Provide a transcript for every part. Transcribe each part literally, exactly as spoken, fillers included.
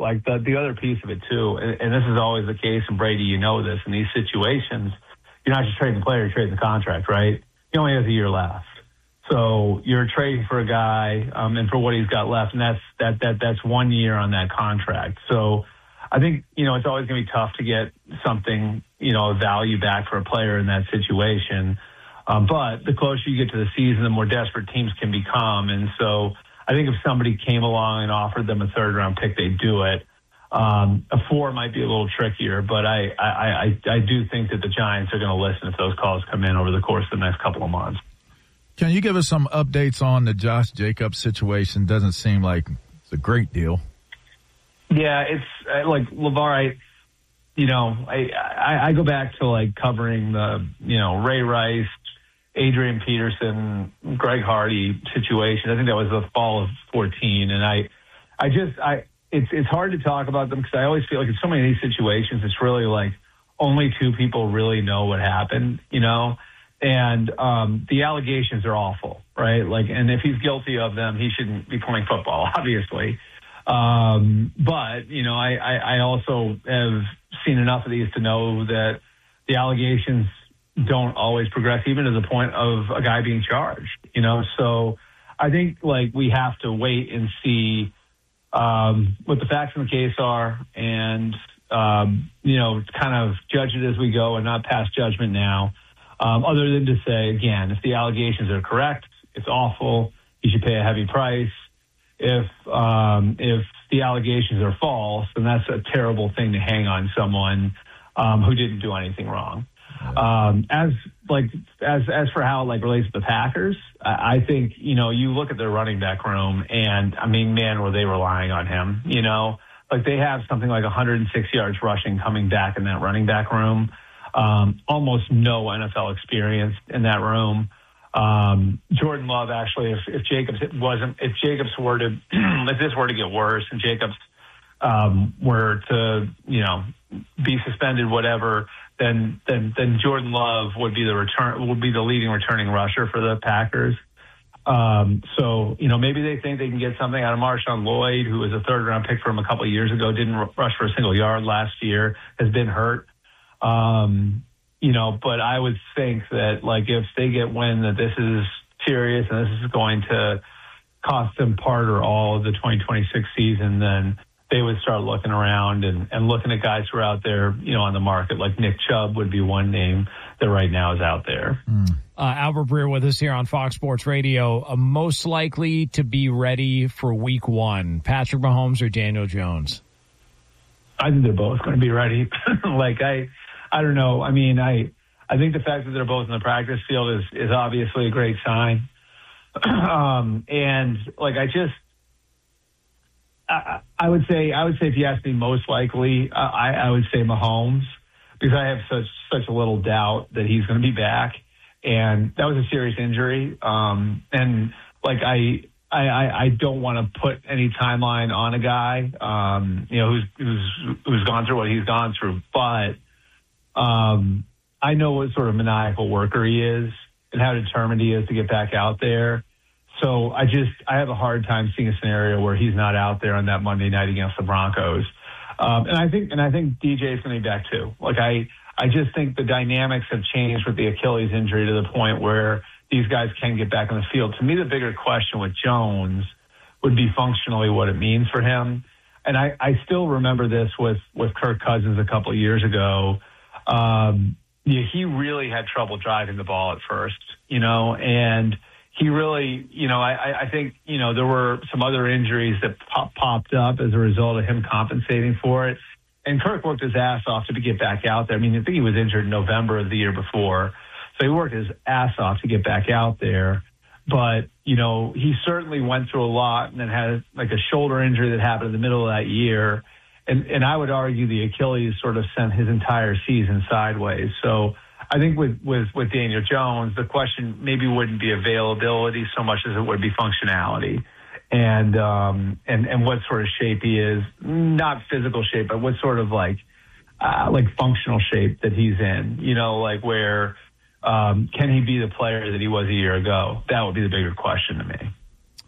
like the the other piece of it too, and, and this is always the case, and Brady, you know this, in these situations, you're not just trading the player, you're trading the contract, right? He only has a year left. So you're trading for a guy um, and for what he's got left, and that's that that that's one year on that contract. So I think, you know, it's always going to be tough to get something, you know, value back for a player in that situation. Um, but the closer you get to the season, the more desperate teams can become. And so I think if somebody came along and offered them a third-round pick, they'd do it. Um, a four might be a little trickier, but I, I, I, I do think that the Giants are going to listen if those calls come in over the course of the next couple of months. Can you give us some updates on the Josh Jacobs situation? Doesn't seem like it's a great deal. Yeah, it's uh, like LeVar, I, you know, I, I, I go back to like covering the, you know, Ray Rice, Adrian Peterson, Greg Hardy situation. I think that was the fall of fourteen. And I, I just, I, it's, it's hard to talk about them because I always feel like in so many of these situations, it's really like only two people really know what happened, you know? And um, the allegations are awful, right? Like, and if he's guilty of them, he shouldn't be playing football, obviously. Um, but, you know, I, I, I also have seen enough of these to know that the allegations don't always progress, even to the point of a guy being charged, you know? So I think, like, we have to wait and see um, what the facts in the case are and, um, you know, kind of judge it as we go and not pass judgment now. Um, other than to say, again, if the allegations are correct, it's awful. You should pay a heavy price. If um, if the allegations are false, then that's a terrible thing to hang on someone um, who didn't do anything wrong. Um, as like as as for how it like relates to the Packers, I, I think you know you look at their running back room, and I mean, man, were they relying on him? You know, like they have something like one hundred six yards rushing coming back in that running back room. Um, almost no N F L experience in that room. Um, Jordan Love, actually, if, if Jacobs wasn't, if Jacobs were to, if this were to get worse and Jacobs um, were to, you know, be suspended, whatever, then then then Jordan Love would be the return, would be the leading returning rusher for the Packers. Um, so, you know, maybe they think they can get something out of Marshawn Lloyd, who was a third round pick from a couple of years ago, didn't rush for a single yard last year, has been hurt. Um, you know, but I would think that, like, if they get wind that this is serious and this is going to cost them part or all of the twenty twenty-six season, then they would start looking around and, and looking at guys who are out there, you know, on the market. Like Nick Chubb would be one name that right now is out there. Mm. Uh, Albert Breer with us here on Fox Sports Radio. Uh, most likely to be ready for week one, Patrick Mahomes or Daniel Jones? I think they're both going to be ready. like, I... I don't know. I mean, I I think the fact that they're both in the practice field is, is obviously a great sign. um, and like, I just, I, I would say, I would say if you ask me most likely, uh, I, I would say Mahomes, because I have such, such a little doubt that he's going to be back. And that was a serious injury. Um, and like, I, I, I don't want to put any timeline on a guy, um, you know, who's, who's, who's gone through what he's gone through, but Um, I know what sort of maniacal worker he is and how determined he is to get back out there. So I just, I have a hard time seeing a scenario where he's not out there on that Monday night against the Broncos. Um, and I think, and I think D J is going to be back too. Like I, I just think the dynamics have changed with the Achilles injury to the point where these guys can get back on the field. To me, the bigger question with Jones would be functionally what it means for him. And I, I still remember this with, with Kirk Cousins a couple of years ago. Um, yeah, he really had trouble driving the ball at first, you know, and he really, you know, I, I think, you know, there were some other injuries that pop, popped up as a result of him compensating for it. And Kirk worked his ass off to get back out there. I mean, I think he was injured in November of the year before. So he worked his ass off to get back out there. But, you know, he certainly went through a lot and then had like a shoulder injury that happened in the middle of that year. And, and I would argue the Achilles sort of sent his entire season sideways. So I think with, with, with Daniel Jones, the question maybe wouldn't be availability so much as it would be functionality and, um, and, and what sort of shape he is, not physical shape, but what sort of like, uh, like functional shape that he's in, you know, like where, um, can he be the player that he was a year ago? That would be the bigger question to me.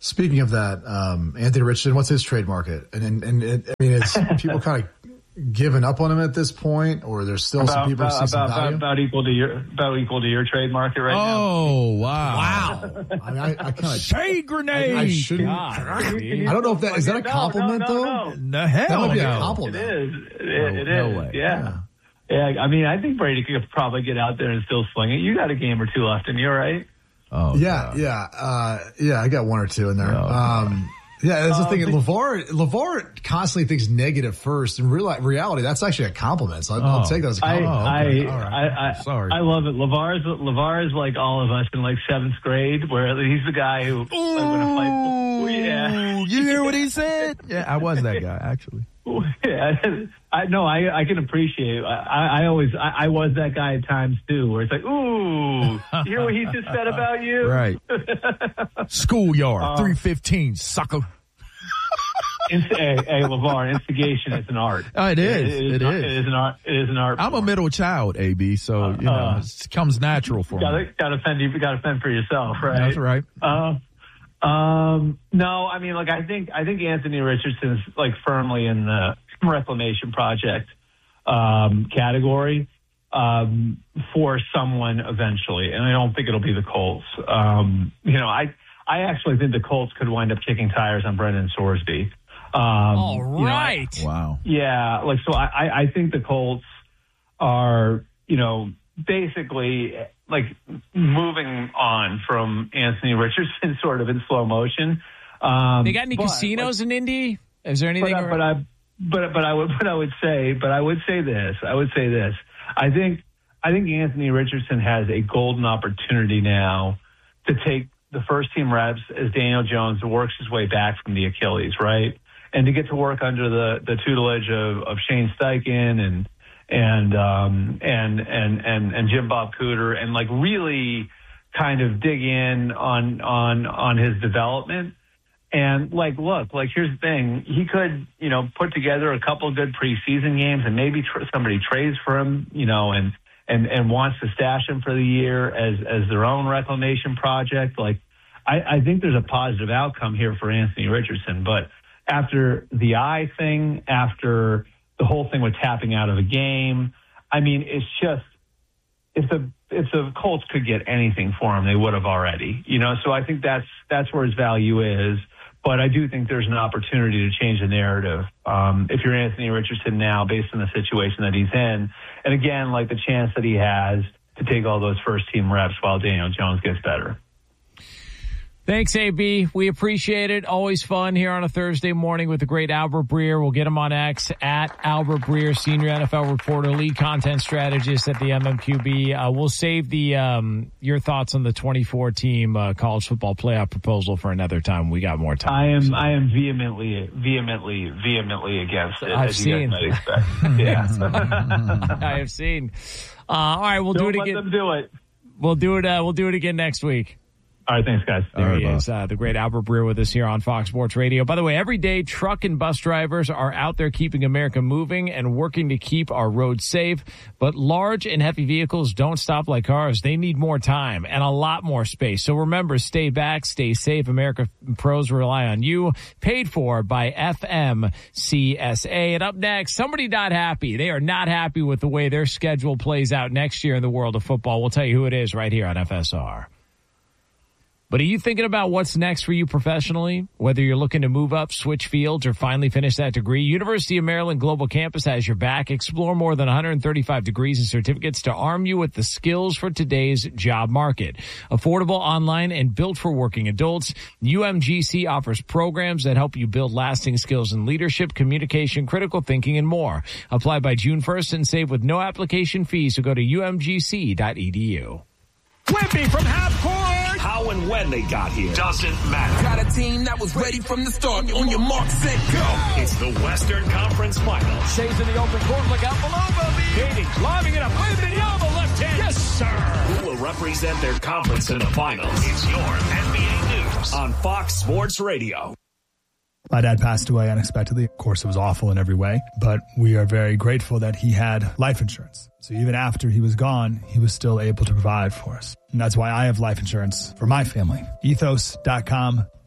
Speaking of that, um, Anthony Richardson, what's his trade market? And, and, and it, I mean, it's people kind of giving up on him at this point, or there's still about, some people about, who see about, some value? about, about equal to your about equal to your trade market right now. Oh, wow. Wow. I mean, I, I kind of Shade grenade. I, I shouldn't. God, I don't know if that is that a No, compliment no, no, though. no. The hell That would be no. a It compliment. is. It, No, it no is. way. Yeah. yeah. I mean, I think Brady could probably get out there and still sling it. You got a game or two left in you, right? Oh, Yeah, God. yeah, uh, yeah. I got one or two in there. Oh, um, yeah, that's the Um, thing. LeVar, LeVar constantly thinks negative first. In real reality, that's actually a compliment. So I'll, Oh. I'll take that as a I, compliment. Oh, I, okay. All right. I, I, Sorry. I love it. LeVar is, LeVar is like all of us in like seventh grade, where he's the guy who I'm going to fight. Ooh, Yeah. you hear what he said? Yeah, I was that guy, actually. Yeah, I know. I I can appreciate. I I always I, I was that guy at times too, where it's like, ooh, you hear what he just said about you? Right. Schoolyard, Uh, three fifteen, sucker. Inst- hey, hey, LeVar, instigation is an art. Oh, it is. It, It is. is. It is an art. It is an art. I'm a form. middle child, A B, so, you know, Uh, it comes natural for Got me. to got to fend. You got to fend for yourself, right? That's right. Uh, um, no, I mean, like I think I think Anthony Richardson's like firmly in the reclamation project um, category um, for someone eventually, and I don't think it'll be the Colts. Um, you know, I I actually think the Colts could wind up kicking tires on Brendan Sorsby. Um, All you know, I- right. Wow. yeah, like so I, I- I think the Colts are, you know, basically like moving on from Anthony Richardson sort of in slow motion. Um, They got any but, casinos in Indy? Is there Like, anything? but, I, but I but but I would but I would say but I would say this. I would say this. I think I think Anthony Richardson has a golden opportunity now to take the first team reps as Daniel Jones works his way back from the Achilles, right? And to get to work under the, the tutelage of, of Shane Steichen and and um, and and and and Jim Bob Cooter, and like really kind of dig in on on on his development. And like, look, like here's the thing: he could, you know, put together a couple of good preseason games, and maybe tr- somebody trades for him, you know, and and and wants to stash him for the year as as their own reclamation project. Like, I, I think there's a positive outcome here for Anthony Richardson, but after the eye thing, after the whole thing with tapping out of a game, I mean, it's just, if the if the Colts could get anything for him, they would have already, you know. So I think that's that's where his value is. But I do think there's an opportunity to change the narrative um, if you're Anthony Richardson now, based on the situation that he's in, and again, like the chance that he has to take all those first team reps while Daniel Jones gets better. Thanks, A B. We appreciate it. Always fun here on a Thursday morning with the great Albert Breer. We'll get him on X at Albert Breer, senior N F L reporter, lead content strategist at the M M Q B. Uh, we'll save the um, your thoughts on the twenty-four team uh, college football playoff proposal for another time. We got more time. I am I am vehemently, vehemently, vehemently against it, I've as seen. you guys might expect. Yeah. I have seen. Uh, all right, we'll Don't do it let again. them do it. We'll do it. Uh, we'll do it again next week. All right, thanks, guys. There right, he boss. is, uh, the great Albert Breer with us here on Fox Sports Radio. By the way, every day truck and bus drivers are out there keeping America moving and working to keep our roads safe. But large and heavy vehicles don't stop like cars. They need more time and a lot more space. So remember, stay back, stay safe. America pros rely on you. Paid for by F M C S A. And up next, somebody not happy. They are not happy with the way their schedule plays out next year in the world of football. We'll tell you who it is right here on F S R. But are you thinking about what's next for you professionally? Whether you're looking to move up, switch fields, or finally finish that degree, University of Maryland Global Campus has your back. Explore more than one hundred thirty-five degrees and certificates to arm you with the skills for today's job market. Affordable, online, and built for working adults, U M G C offers programs that help you build lasting skills in leadership, communication, critical thinking, and more. Apply by June first and save with no application fees, so go to U M G C dot E D U. Whippy from half court. How and when they got here doesn't matter. Got a team that was ready from the start. On your mark, set, go. It's the Western Conference Finals. Saves in the open court. Look out below, Bobby. Katie lobbing it up. Wembanyama left hand. Yes, sir. Who will represent their conference in the finals? It's your N B A News on Fox Sports Radio. My dad passed away unexpectedly. Of course, it was awful in every way, but we are very grateful that he had life insurance. So even after he was gone, he was still able to provide for us. And that's why I have life insurance for my family. Ethos dot com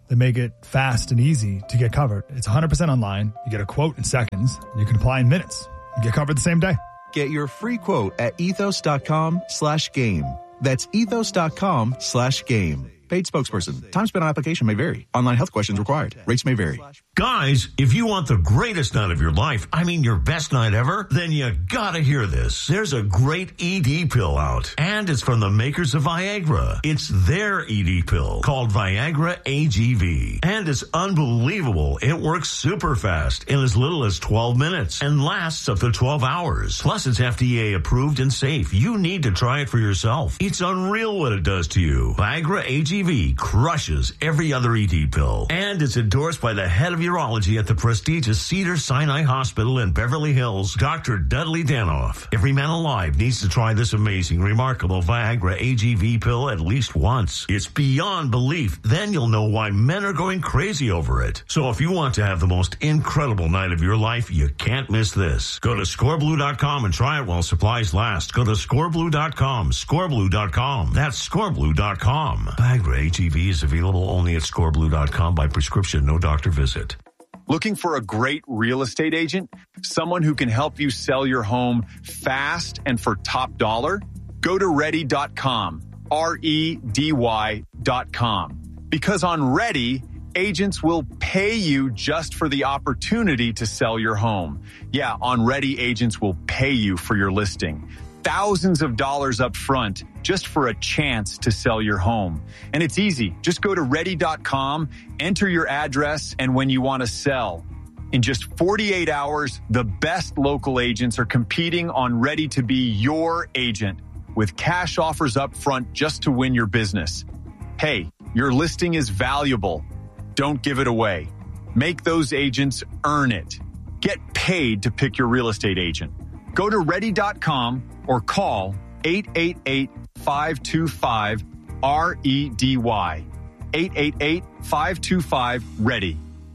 They make it fast and easy to get covered. It's one hundred percent online. You get a quote in seconds, and you can apply in minutes. You get covered the same day. Get your free quote at ethos.com slash game. That's ethos.com slash game. Paid spokesperson. Time spent on application may vary. Online health questions required. Rates may vary. Guys, if you want the greatest night of your life, I mean your best night ever, then you gotta hear this. There's a great E D pill out, and it's from the makers of Viagra. It's their E D pill called Viagra A G V, and it's unbelievable. It works super fast in as little as twelve minutes and lasts up to twelve hours. Plus, it's F D A approved and safe. You need to try it for yourself. It's unreal what it does to you. Viagra A G V crushes every other E D pill, and it's endorsed by the head of urology at the prestigious Cedars-Sinai Hospital in Beverly Hills, Doctor Dudley Danoff. Every man alive needs to try this amazing, remarkable Viagra A G V pill at least once. It's beyond belief. Then you'll know why men are going crazy over it. So if you want to have the most incredible night of your life, you can't miss this. Go to score blue dot com and try it while supplies last. Go to score blue dot com, score blue dot com. That's score blue dot com. Viagra A G V is available only at score blue dot com by prescription, no doctor visit. Looking for a great real estate agent? Someone who can help you sell your home fast and for top dollar? Go to ready dot com, R E D Y dot com. Because on Ready, agents will pay you just for the opportunity to sell your home. Yeah, on Ready, agents will pay you for your listing. Thousands of dollars up front just for a chance to sell your home. And it's easy. Just go to ready dot com, enter your address, and when you want to sell. In just forty-eight hours, the best local agents are competing on Ready to be your agent with cash offers up front just to win your business. Hey, your listing is valuable. Don't give it away. Make those agents earn it. Get paid to pick your real estate agent. Go to ready dot com or call eight eight eight, five two five, R E D Y. eight eight eight, five two five, READY.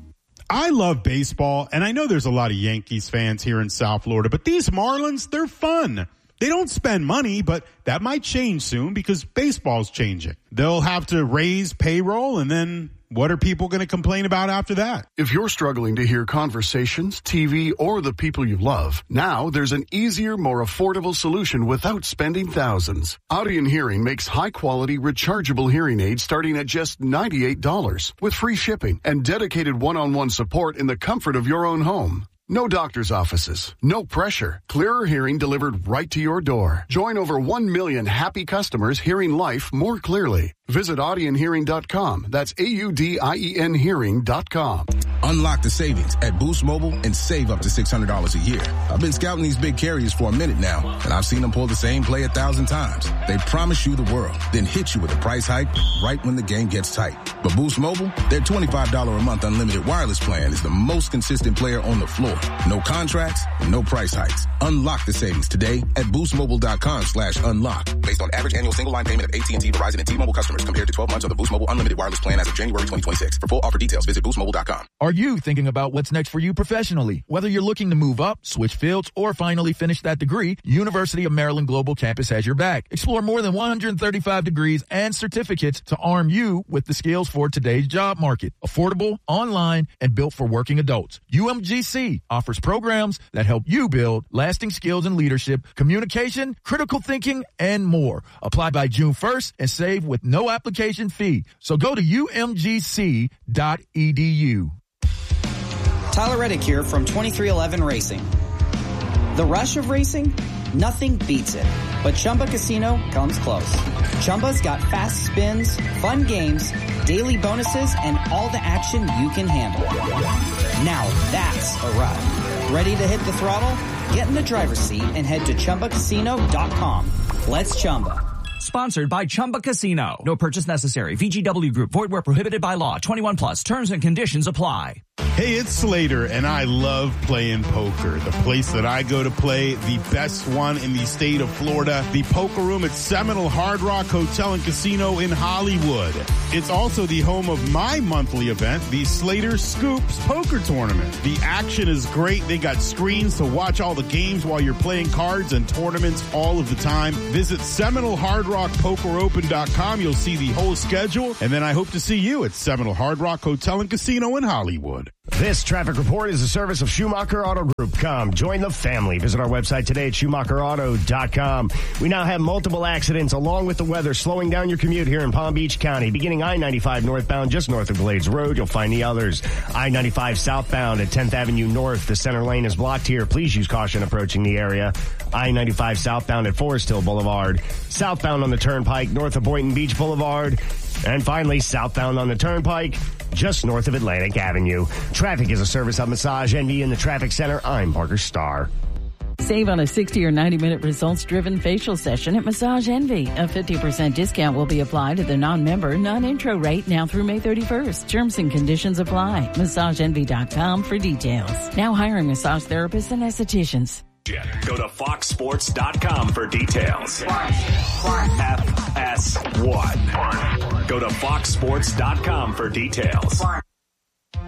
I love baseball, and I know there's a lot of Yankees fans here in South Florida, but these Marlins, they're fun. They don't spend money, but that might change soon because baseball's changing. They'll have to raise payroll, and then what are people going to complain about after that? If you're struggling to hear conversations, T V, or the people you love, now there's an easier, more affordable solution without spending thousands. Audion Hearing makes high-quality, rechargeable hearing aids starting at just ninety-eight dollars with free shipping and dedicated one-on-one support in the comfort of your own home. No doctor's offices, no pressure, clearer hearing delivered right to your door. Join over one million happy customers hearing life more clearly. Visit audion hearing dot com. That's A U D I E N hearing dot com. Unlock the savings at Boost Mobile and save up to six hundred dollars a year. I've been scouting these big carriers for a minute now, and I've seen them pull the same play a thousand times. They promise you the world, then hit you with a price hike right when the game gets tight. But Boost Mobile, their twenty-five dollars a month unlimited wireless plan is the most consistent player on the floor. No contracts and no price hikes. Unlock the savings today at boost mobile dot com slash unlock. Based on average annual single line payment of A T and T, Verizon, and T-Mobile customers compared to twelve months of the Boost Mobile unlimited wireless plan as of January twenty twenty-six. For full offer details, visit boost mobile dot com. Are you thinking about what's next for you professionally? Whether you're looking to move up, switch fields, or finally finish that degree, University of Maryland Global Campus has your back. Explore more than one hundred thirty-five degrees and certificates to arm you with the skills for today's job market. Affordable, online, and built for working adults. U M G C offers programs that help you build lasting skills in leadership, communication, critical thinking, and more. Apply by June first and save with no application fee. So go to U M G C dot E D U. Tyler Reddick here from twenty-three eleven Racing. The rush of racing? Nothing beats it. But Chumba Casino comes close. Chumba's got fast spins, fun games, daily bonuses, and all the action you can handle. Now that's a ride. Ready to hit the throttle? Get in the driver's seat and head to chumba casino dot com. Let's Chumba. Sponsored by Chumba Casino. No purchase necessary. V G W Group. Void where prohibited by law. twenty-one plus. Terms and conditions apply. Hey, it's Slater, and I love playing poker. The place that I go to play, the best one in the state of Florida, the Poker Room at Seminole Hard Rock Hotel and Casino in Hollywood. It's also the home of my monthly event, the Slater Scoops Poker Tournament. The action is great. They got screens to watch all the games while you're playing cards and tournaments all of the time. Visit Seminole Hard Rock Poker Open dot com. You'll see the whole schedule, and then I hope to see you at Seminole Hard Rock Hotel and Casino in Hollywood. This traffic report is a service of Schumacher Auto Group. Come, join the family. Visit our website today at Schumacher Auto dot com. We now have multiple accidents along with the weather slowing down your commute here in Palm Beach County. Beginning I ninety-five northbound just north of Glades Road, you'll find the others. I ninety-five southbound at tenth Avenue North. The center lane is blocked here. Please use caution approaching the area. I ninety-five southbound at Forest Hill Boulevard. Southbound on the Turnpike north of Boynton Beach Boulevard. And finally, southbound on the Turnpike, just north of Atlantic Avenue. Traffic is a service of Massage Envy in the Traffic Center. I'm Parker Starr. Save on a sixty or ninety minute results-driven facial session at Massage Envy. A fifty percent discount will be applied to the non-member, non-intro rate now through May thirty-first. Terms and conditions apply. Massage Envy dot com for details. Now hiring massage therapists and estheticians. Go to Fox Sports dot com for details. F S one. Go to Fox Sports dot com for details.